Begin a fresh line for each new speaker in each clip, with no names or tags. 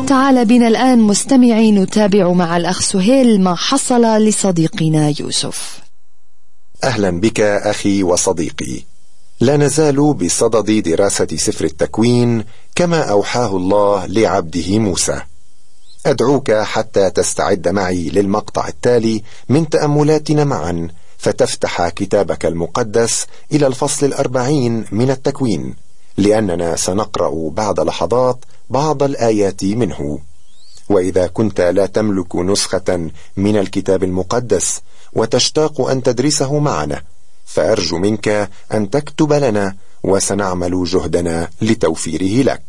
تعال بنا الآن مستمعي نتابع مع الأخ سهيل ما حصل لصديقنا يوسف.
أهلا بك أخي وصديقي. لا نزال بصدد دراسة سفر التكوين كما أوحاه الله لعبده موسى. أدعوك حتى تستعد معي للمقطع التالي من تأملاتنا معا، فتفتح كتابك المقدس إلى الفصل 40 من التكوين، لأننا سنقرأ بعد لحظات بعض الآيات منه. وإذا كنت لا تملك نسخة من الكتاب المقدس وتشتاق أن تدرسه معنا، فأرجو منك أن تكتب لنا وسنعمل جهدنا لتوفيره لك.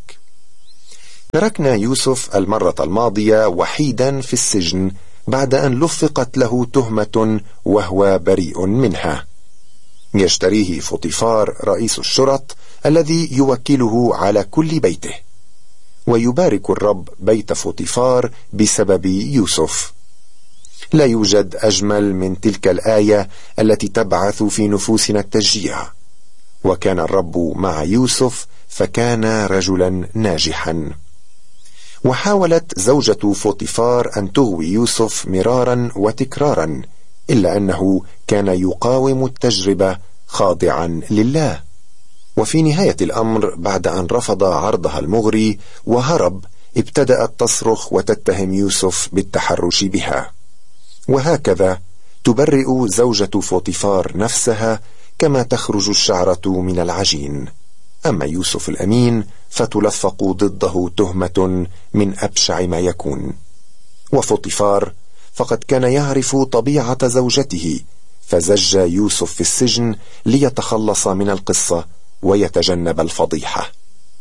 تركنا يوسف المرة الماضية وحيدا في السجن بعد أن لفقت له تهمة وهو بريء منها. يشتريه فوطيفار رئيس الشرط الذي يوكله على كل بيته، ويبارك الرب بيت فوطيفار بسبب يوسف. لا يوجد أجمل من تلك الآية التي تبعث في نفوسنا التشجيع: وكان الرب مع يوسف فكان رجلا ناجحا. وحاولت زوجة فوطيفار أن تغوي يوسف مرارا وتكرارا، إلا أنه كان يقاوم التجربة خاضعا لله. وفي نهاية الأمر، بعد أن رفض عرضها المغري وهرب، ابتدأت تصرخ وتتهم يوسف بالتحرش بها. وهكذا تبرئ زوجة فوطيفار نفسها كما تخرج الشعرة من العجين. أما يوسف الأمين فتلفق ضده تهمة من أبشع ما يكون. وفوطيفار فقد كان يعرف طبيعة زوجته، فزج يوسف في السجن ليتخلص من القصة ويتجنب الفضيحة.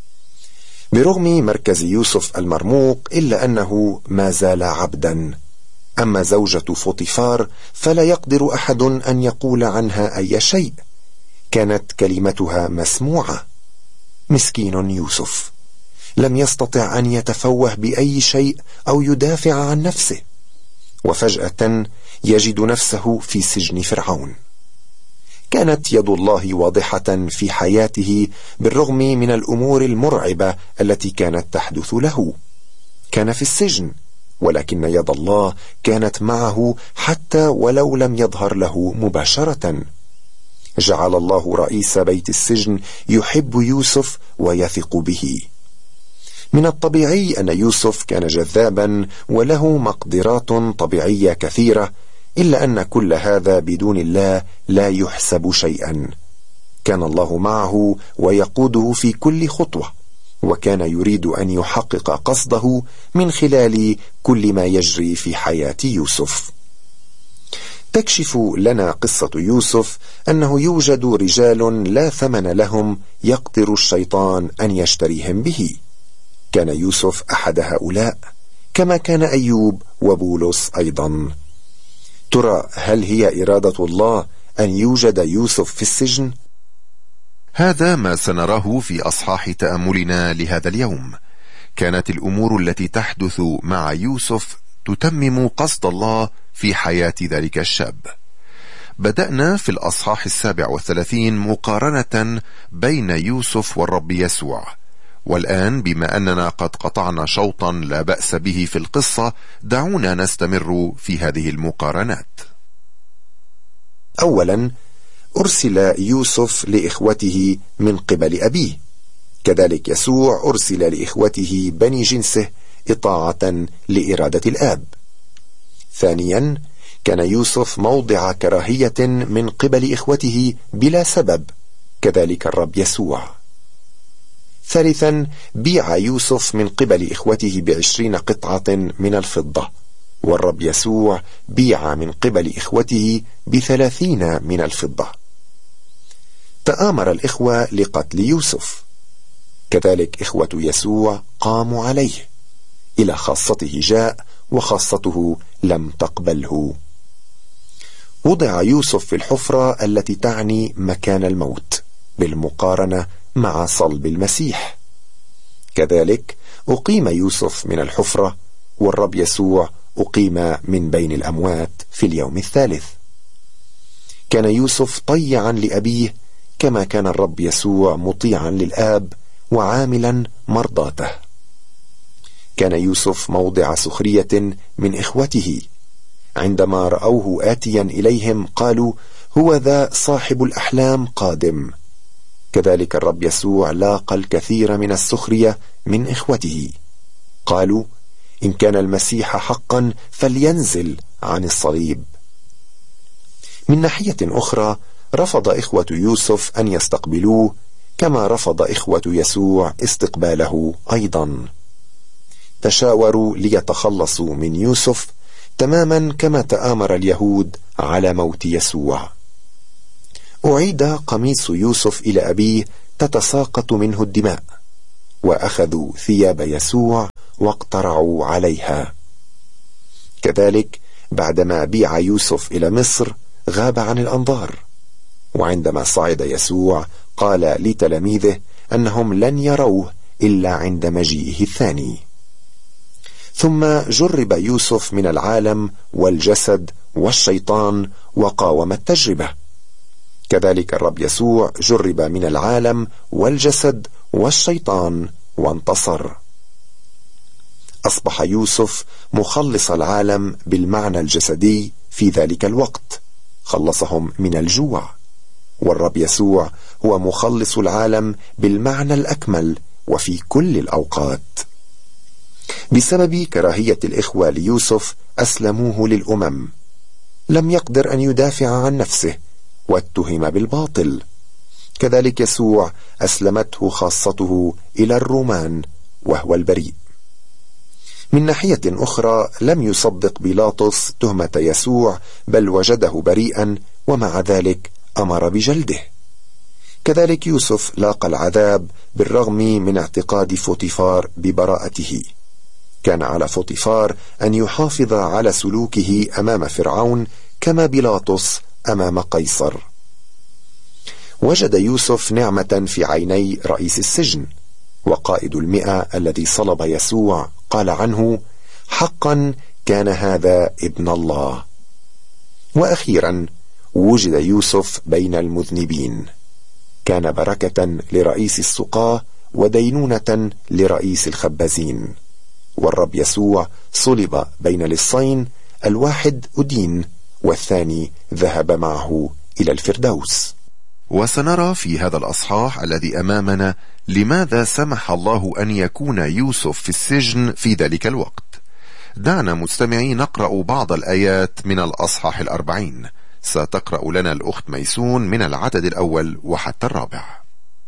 برغم مركز يوسف المرموق، إلا أنه ما زال عبدا. أما زوجة فوطيفار فلا يقدر أحد أن يقول عنها أي شيء، كانت كلمتها مسموعة. مسكين يوسف لم يستطع أن يتفوه بأي شيء أو يدافع عن نفسه، وفجأة يجد نفسه في سجن فرعون. كانت يد الله واضحة في حياته بالرغم من الأمور المرعبة التي كانت تحدث له. كان في السجن، ولكن يد الله كانت معه حتى ولو لم يظهر له مباشرة. جعل الله رئيس بيت السجن يحب يوسف ويثق به. من الطبيعي أن يوسف كان جذابا وله مقدرات طبيعية كثيرة، إلا أن كل هذا بدون الله لا يحسب شيئا. كان الله معه ويقوده في كل خطوة، وكان يريد أن يحقق قصده من خلال كل ما يجري في حياة يوسف. تكشف لنا قصة يوسف أنه يوجد رجال لا ثمن لهم يقدر الشيطان أن يشتريهم به. كان يوسف أحد هؤلاء، كما كان أيوب وبولس أيضا. ترى هل هي إرادة الله أن يوجد يوسف في السجن؟
هذا ما سنراه في أصحاح تأملنا لهذا اليوم. كانت الأمور التي تحدث مع يوسف تتمم قصد الله في حياة ذلك الشاب. بدأنا في الأصحاح 37 مقارنة بين يوسف والرب يسوع، والآن بما أننا قد قطعنا شوطا لا بأس به في القصة، دعونا نستمر في هذه المقارنات.
أولا، أرسل يوسف لإخوته من قبل أبيه، كذلك يسوع أرسل لإخوته بني جنسه إطاعة لإرادة الآب. ثانيا، كان يوسف موضع كراهية من قبل إخوته بلا سبب، كذلك الرب يسوع. ثالثا، بيع يوسف من قبل إخوته ب20 قطعة من الفضة، والرب يسوع بيع من قبل إخوته ب30 من الفضة. تآمر الإخوة لقتل يوسف، كذلك إخوة يسوع قاموا عليه. إلى خاصته جاء وخاصته لم تقبله. وضع يوسف في الحفرة التي تعني مكان الموت بالمقارنة مع صلب المسيح. كذلك أقيم يوسف من الحفرة، والرب يسوع أقيم من بين الأموات في اليوم الثالث. كان يوسف طيعا لأبيه كما كان الرب يسوع مطيعا للآب وعاملا مرضاته. كان يوسف موضع سخرية من إخوته. عندما رأوه آتيا إليهم قالوا: هو ذا صاحب الأحلام قادم. كذلك الرب يسوع لاقى الكثير من السخرية من إخوته. قالوا: إن كان المسيح حقا فلينزل عن الصليب. من ناحية أخرى رفض إخوة يوسف أن يستقبلوه، كما رفض إخوة يسوع استقباله أيضا. تشاوروا ليتخلصوا من يوسف تماما كما تآمر اليهود على موت يسوع. أعيد قميص يوسف إلى أبيه تتساقط منه الدماء، وأخذوا ثياب يسوع واقترعوا عليها. كذلك بعدما بيع يوسف إلى مصر غاب عن الأنظار، وعندما صعد يسوع قال لتلاميذه أنهم لن يروه إلا عند مجيئه الثاني. ثم جرب يوسف من العالم والجسد والشيطان وقاوم التجربة. كذلك الرب يسوع جرب من العالم والجسد والشيطان وانتصر. أصبح يوسف مخلص العالم بالمعنى الجسدي في ذلك الوقت، خلصهم من الجوع. والرب يسوع هو مخلص العالم بالمعنى الأكمل وفي كل الأوقات. بسبب كراهية الإخوة ليوسف أسلموه للأمم. لم يقدر أن يدافع عن نفسه واتهم بالباطل. كذلك يسوع أسلمته خاصته إلى الرومان وهو البريء. من ناحية أخرى لم يصدق بيلاطس تهمة يسوع، بل وجده بريئا، ومع ذلك أمر بجلده. كذلك يوسف لاقى العذاب بالرغم من اعتقاد فوطيفار ببراءته. كان على فوطيفار أن يحافظ على سلوكه أمام فرعون كما بيلاطس أمام قيصر. وجد يوسف نعمة في عيني رئيس السجن، وقائد 100 الذي صلب يسوع قال عنه: حقا كان هذا ابن الله. وأخيرا وجد يوسف بين المذنبين، كان بركة لرئيس السقاة ودينونة لرئيس الخبازين. والرب يسوع صلب بين لصين، الواحد أدين والثاني ذهب معه إلى الفردوس.
وسنرى في هذا الأصحاح الذي أمامنا لماذا سمح الله أن يكون يوسف في السجن في ذلك الوقت. دعنا مستمعي نقرأ بعض الآيات من الأصحاح 40. ستقرأ لنا الأخت ميسون من العدد 1 وحتى 4.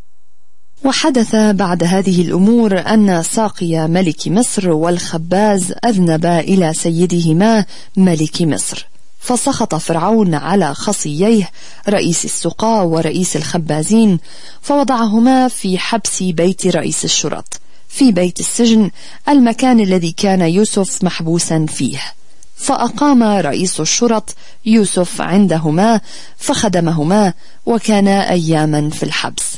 وحدث بعد هذه الأمور أن ساقي ملك مصر والخباز أذنبا إلى سيدهما ملك مصر، فسخط فرعون على خصييه رئيس السقاة ورئيس الخبازين، فوضعهما في حبس بيت رئيس الشرط في بيت السجن، المكان الذي كان يوسف محبوسا فيه. فأقام رئيس الشرط يوسف عندهما فخدمهما، وكان أياما في الحبس.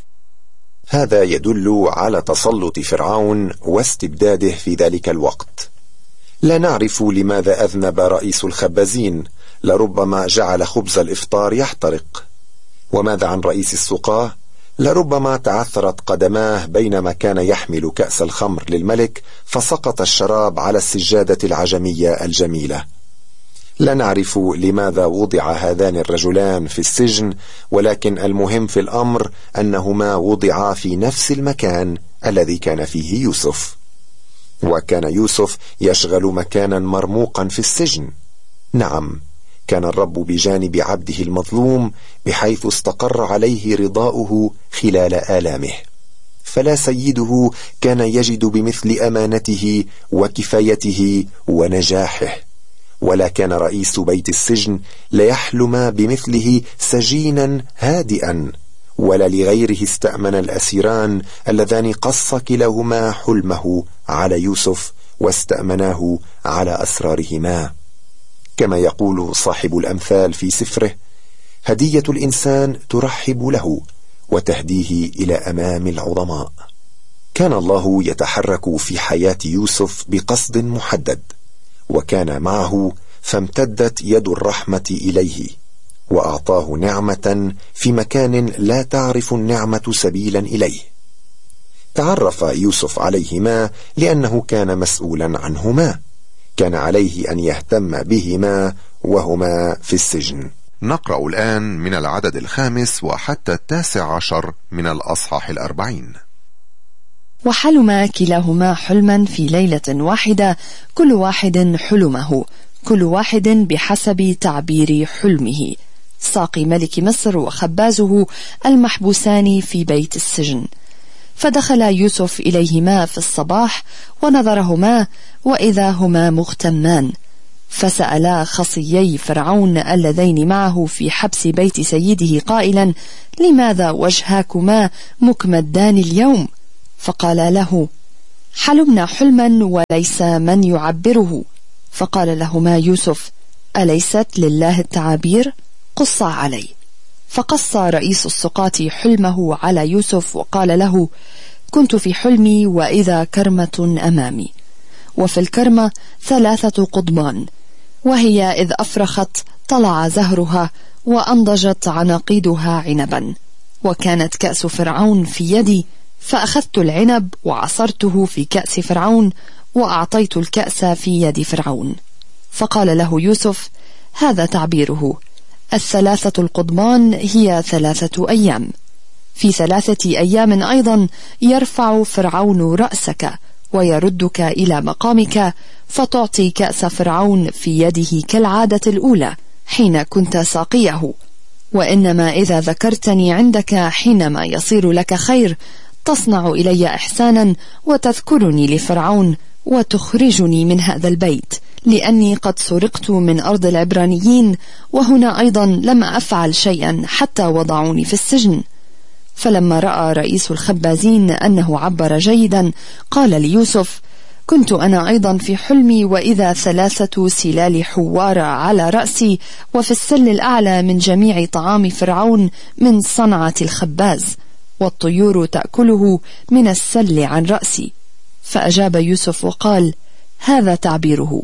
هذا يدل على تسلط فرعون واستبداده في ذلك الوقت. لا نعرف لماذا أذنب رئيس الخبازين، لربما جعل خبز الإفطار يحترق. وماذا عن رئيس السقاة؟ لربما تعثرت قدماه بينما كان يحمل كأس الخمر للملك، فسقط الشراب على السجادة العجمية الجميلة. لا نعرف لماذا وضع هذان الرجلان في السجن، ولكن المهم في الأمر أنهما وضعا في نفس المكان الذي كان فيه يوسف. وكان يوسف يشغل مكانا مرموقا في السجن. نعم، كان الرب بجانب عبده المظلوم، بحيث استقر عليه رضاؤه خلال آلامه. فلا سيده كان يجد بمثل أمانته وكفايته ونجاحه، ولا كان رئيس بيت السجن ليحلم بمثله سجينا هادئا، ولا لغيره استأمن الأسيران اللذان قص كلاهما حلمه على يوسف واستأمناه على أسرارهما. كما يقول صاحب الأمثال في سفره: هدية الإنسان ترحب له وتهديه إلى أمام العظماء. كان الله يتحرك في حياة يوسف بقصد محدد، وكان معه، فامتدت يد الرحمة إليه وأعطاه نعمة في مكان لا تعرف النعمة سبيلا إليه. تعرف يوسف عليهما لأنه كان مسؤولا عنهما، كان عليه أن يهتم بهما وهما في السجن.
نقرأ الآن من العدد 5 وحتى 19 من الأصحاح 40.
وحلما كلاهما حلما في ليلة واحدة، كل واحد حلمه، كل واحد بحسب تعبير حلمه، ساقي ملك مصر وخبازه المحبوسان في بيت السجن. فدخل يوسف إليهما في الصباح ونظرهما وإذا هما مغتمان، فسألا خصيي فرعون اللذين معه في حبس بيت سيده قائلا: لماذا وجهاكما مكمدان اليوم؟ فقال له: حلمنا حلما وليس من يعبره. فقال لهما يوسف: أليست لله التعابير؟ قص علي. فقص رئيس السقاة حلمه على يوسف وقال له: كنت في حلمي وإذا كرمة أمامي، وفي الكرمة 3 قضبان، وهي إذ أفرخت طلع زهرها وأنضجت عناقيدها عنبا، وكانت كأس فرعون في يدي، فأخذت العنب وعصرته في كأس فرعون وأعطيت الكأس في يد فرعون. فقال له يوسف: هذا تعبيره، 3 القضبان هي 3 أيام، في 3 أيام أيضا يرفع فرعون رأسك ويردك إلى مقامك، فتعطي كأس فرعون في يده كالعادة الأولى حين كنت ساقيه، وإنما إذا ذكرتني عندك حينما يصير لك خير تصنع إلي إحسانا وتذكرني لفرعون وتخرجني من هذا البيت، لأني قد سرقت من أرض العبرانيين، وهنا أيضا لم أفعل شيئا حتى وضعوني في السجن. فلما رأى رئيس الخبازين أنه عبر جيدا قال ليوسف: كنت أنا أيضا في حلمي وإذا 3 سلال حوار على رأسي، وفي السل الأعلى من جميع طعام فرعون من صنعة الخباز، والطيور تأكله من السل عن رأسي. فأجاب يوسف وقال: هذا تعبيره،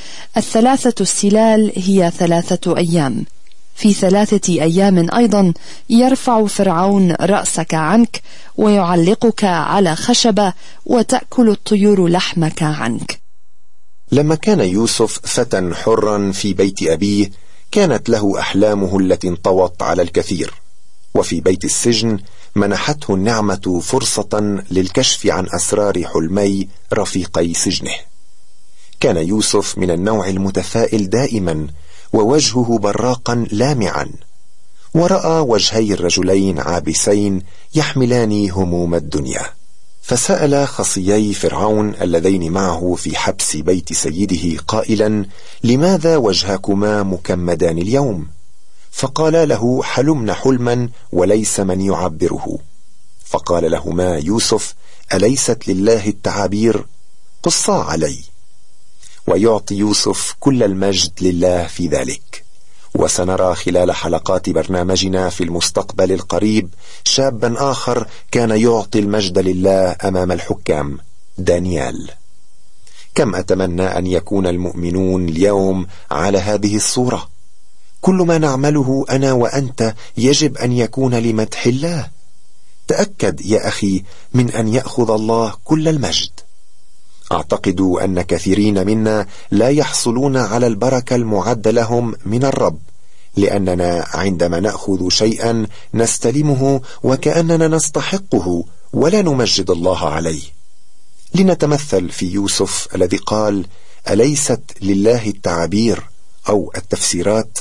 3 السلال هي 3 أيام، في 3 أيام أيضا يرفع فرعون رأسك عنك ويعلقك على خشبة وتأكل الطيور لحمك عنك.
لما كان يوسف فتى حرا في بيت أبيه كانت له أحلامه التي انطوت على الكثير، وفي بيت السجن منحته النعمة فرصة للكشف عن أسرار حلمي رفيقي سجنه. كان يوسف من النوع المتفائل دائما، ووجهه براقا لامعا، ورأى وجهي الرجلين عابسين يحملان هموم الدنيا، فسأل خصيي فرعون اللذين معه في حبس بيت سيده قائلا: لماذا وجهكما مكمدان اليوم؟ فقال له: حلمنا حلما وليس من يعبره. فقال لهما يوسف: أليست لله التعابير؟ قصا علي. ويعطي يوسف كل المجد لله في ذلك. وسنرى خلال حلقات برنامجنا في المستقبل القريب شابا آخر كان يعطي المجد لله أمام الحكام، دانيال. كم أتمنى أن يكون المؤمنون اليوم على هذه الصورة. كل ما نعمله أنا وأنت يجب أن يكون لمدح الله. تأكد يا أخي من أن يأخذ الله كل المجد. أعتقد أن كثيرين منا لا يحصلون على البركة المعدة لهم من الرب، لأننا عندما نأخذ شيئا نستلمه وكأننا نستحقه ولا نمجد الله عليه. لنتمثل في يوسف الذي قال: أليست لله التعابير أو التفسيرات؟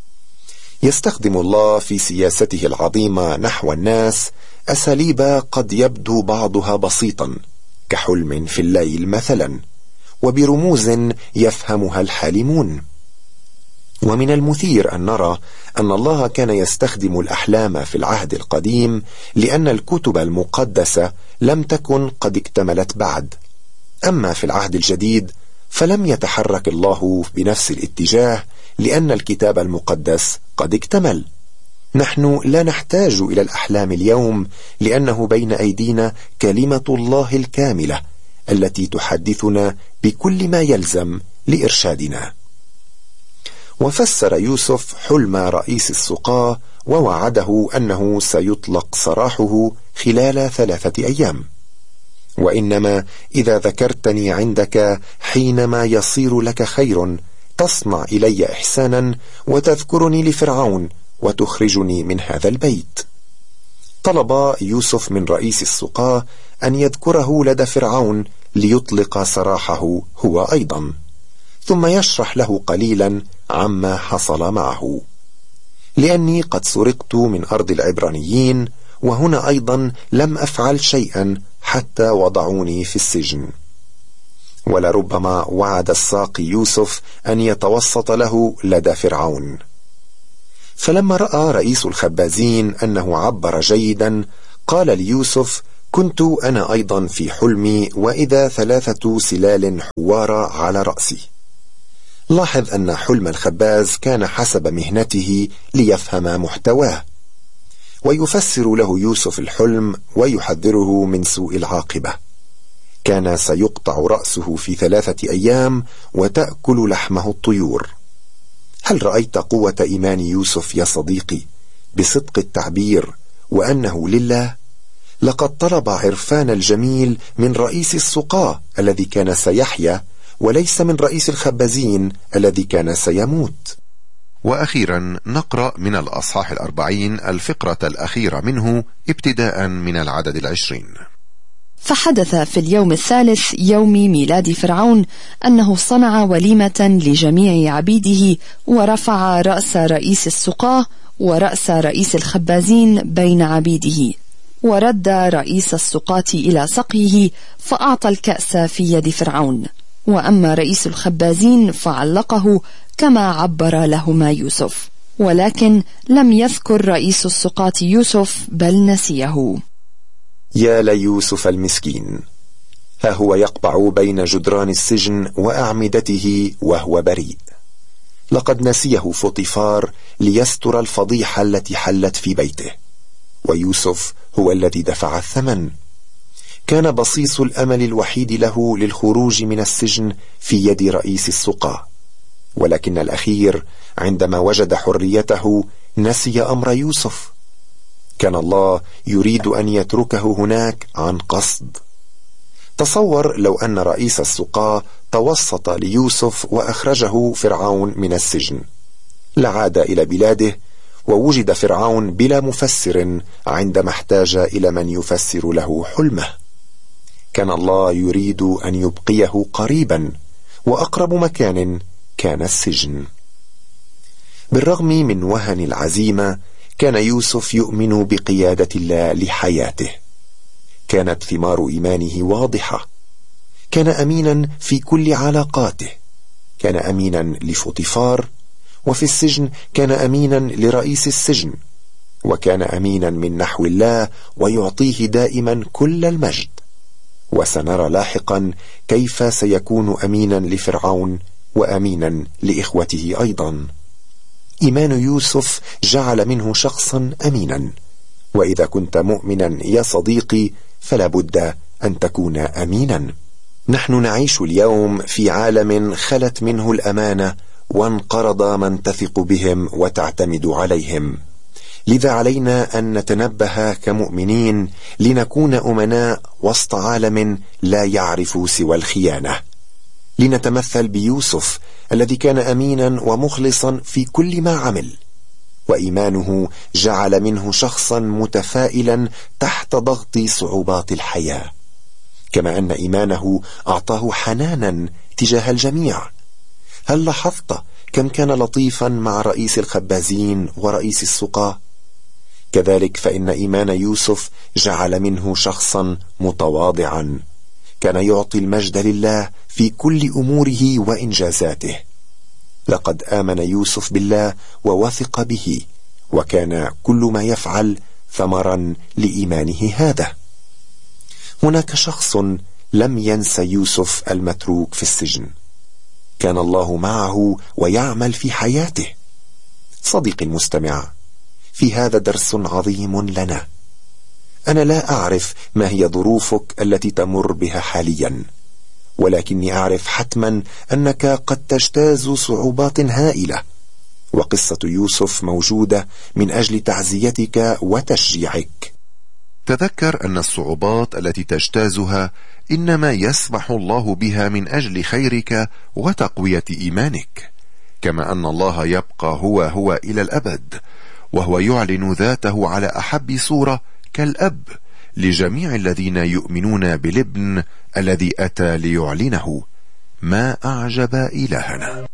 يستخدم الله في سياسته العظيمة نحو الناس أساليب قد يبدو بعضها بسيطا، كحلم في الليل مثلا، وبرموز يفهمها الحالمون. ومن المثير أن نرى أن الله كان يستخدم الأحلام في العهد القديم لأن الكتب المقدسة لم تكن قد اكتملت بعد. أما في العهد الجديد فلم يتحرك الله بنفس الاتجاه لأن الكتاب المقدس قد اكتمل. نحن لا نحتاج إلى الأحلام اليوم لأنه بين أيدينا كلمة الله الكاملة التي تحدثنا بكل ما يلزم لإرشادنا. وفسر يوسف حلم رئيس السقاة ووعده أنه سيطلق سراحه خلال 3 أيام. وإنما إذا ذكرتني عندك حينما يصير لك خير تصنع إلي إحسانا وتذكرني لفرعون وتخرجني من هذا البيت. طلب يوسف من رئيس السقاة أن يذكره لدى فرعون ليطلق سراحه هو أيضا، ثم يشرح له قليلا عما حصل معه. لأني قد سرقت من أرض العبرانيين، وهنا أيضا لم أفعل شيئا حتى وضعوني في السجن. ولربما وعد الساقي يوسف أن يتوسط له لدى فرعون. فلما رأى رئيس الخبازين أنه عبر جيدا قال ليوسف: كنت أنا أيضا في حلمي وإذا 3 سلال حوارة على رأسي. لاحظ أن حلم الخباز كان حسب مهنته ليفهم محتواه، ويفسر له يوسف الحلم ويحذره من سوء العاقبة. كان سيقطع رأسه في 3 أيام وتأكل لحمه الطيور. هل رأيت قوة إيمان يوسف يا صديقي بصدق التعبير وأنه لله؟ لقد طلب عرفان الجميل من رئيس السقاة الذي كان سيحيا، وليس من رئيس الخبازين الذي كان سيموت.
وأخيرا نقرأ من الأصحاح 40 الفقرة الأخيرة منه ابتداء من العدد 20.
فحدث في اليوم الثالث يوم ميلاد فرعون أنه صنع وليمة لجميع عبيده، ورفع رأس رئيس السقاة ورأس رئيس الخبازين بين عبيده، ورد رئيس السقاة إلى سقيه فأعطى الكأس في يد فرعون. وأما رئيس الخبازين فعلقه كما عبر لهما يوسف، ولكن لم يذكر رئيس السقاة يوسف بل نسيه.
يا ليوسف المسكين، ها هو يقبع بين جدران السجن وأعمدته وهو بريء. لقد نسيه فطيفار ليستر الفضيحة التي حلت في بيته، ويوسف هو الذي دفع الثمن. كان بصيص الأمل الوحيد له للخروج من السجن في يد رئيس السقاة، ولكن الأخير عندما وجد حريته نسي أمر يوسف. كان الله يريد أن يتركه هناك عن قصد. تصور لو أن رئيس السقاة توسط ليوسف وأخرجه فرعون من السجن، لعاد إلى بلاده ووجد فرعون بلا مفسر عندما احتاج إلى من يفسر له حلمه. كان الله يريد أن يبقيه قريبا، وأقرب مكان كان السجن. بالرغم من وهن العزيمة كان يوسف يؤمن بقيادة الله لحياته. كانت ثمار إيمانه واضحة. كان أمينا في كل علاقاته. كان أمينا لفطيفار، وفي السجن كان أمينا لرئيس السجن، وكان أمينا من نحو الله ويعطيه دائما كل المجد. وسنرى لاحقا كيف سيكون أمينا لفرعون وأمينا لإخوته أيضا. إيمان يوسف جعل منه شخصا أمينا، وإذا كنت مؤمنا يا صديقي فلا بد أن تكون أمينا. نحن نعيش اليوم في عالم خلت منه الأمانة، وانقرض من تثق بهم وتعتمد عليهم. لذا علينا أن نتنبه كمؤمنين لنكون أمناء وسط عالم لا يعرف سوى الخيانة، لنتمثل بيوسف الذي كان أمينا ومخلصا في كل ما عمل، وإيمانه جعل منه شخصا متفائلا تحت ضغط صعوبات الحياة، كما أن إيمانه أعطاه حنانا تجاه الجميع. هل لاحظت كم كان لطيفا مع رئيس الخبازين ورئيس السقاة؟ كذلك فإن إيمان يوسف جعل منه شخصا متواضعا، كان يعطي المجد لله في كل أموره وإنجازاته. لقد آمن يوسف بالله ووثق به، وكان كل ما يفعل ثمرا لإيمانه هذا. هناك شخص لم ينسى يوسف المتروك في السجن. كان الله معه ويعمل في حياته. صديقي المستمع، في هذا درس عظيم لنا. أنا لا أعرف ما هي ظروفك التي تمر بها حاليا، ولكني أعرف حتما أنك قد تجتاز صعوبات هائلة، وقصة يوسف موجودة من أجل تعزيتك وتشجيعك.
تذكر أن الصعوبات التي تجتازها إنما يسمح الله بها من أجل خيرك وتقوية إيمانك، كما أن الله يبقى هو إلى الأبد، وهو يعلن ذاته على أحب صورة كالأب لجميع الذين يؤمنون بالابن الذي أتى ليعلنه. ما أعجب إلهنا.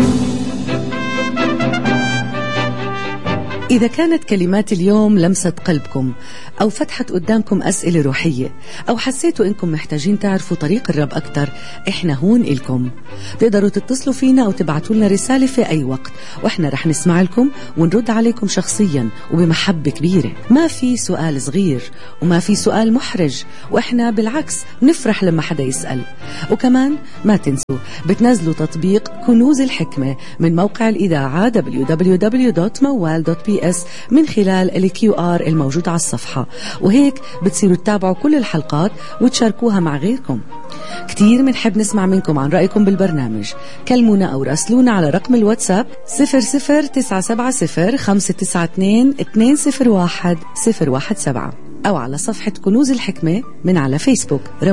إذا كانت كلمات اليوم لمسة قلبكم أو فتحت قدامكم أسئلة روحية أو حسيتوا إنكم محتاجين تعرفوا طريق الرب أكتر، إحنا هون إلكم. تقدروا تتصلوا فينا أو تبعتوا لنا رسالة في أي وقت، وإحنا رح نسمع لكم ونرد عليكم شخصيا وبمحبة كبيرة. ما في سؤال صغير وما في سؤال محرج، وإحنا بالعكس نفرح لما حدا يسأل. وكمان ما تنسوا بتنزلوا تطبيق كنوز الحكمة من موقع الإذاعة www.mawal.ps من خلال QR الموجود على الصفحة، وهيك بتصيروا تتابعوا كل الحلقات وتشاركوها مع غيركم. كتير منحب نسمع منكم عن رأيكم بالبرنامج. كلمونا أو راسلونا على رقم الواتساب 00970-592-201-017 أو على صفحة كنوز الحكمة من على فيسبوك.